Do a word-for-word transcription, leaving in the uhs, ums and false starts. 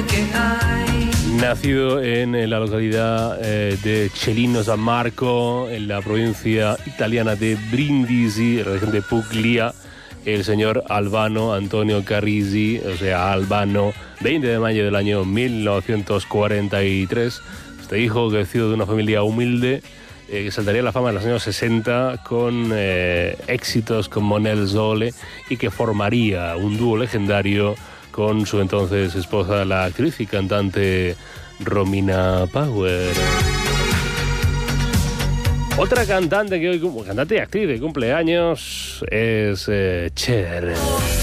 Nacido en la localidad eh, de Celino San Marco, en la provincia italiana de Brindisi, en la región de Puglia, el señor Albano Antonio Carrisi, o sea, Albano, veinte de mayo del año mil novecientos cuarenta y tres. Este hijo crecido de una familia humilde, eh, que saltaría a la fama en los años sesenta con eh, éxitos como Nel Sole, y que formaría un dúo legendario con su entonces esposa, la actriz y cantante Romina Power. Otra cantante que hoy, cantante y actriz de cumpleaños, es eh, Cher.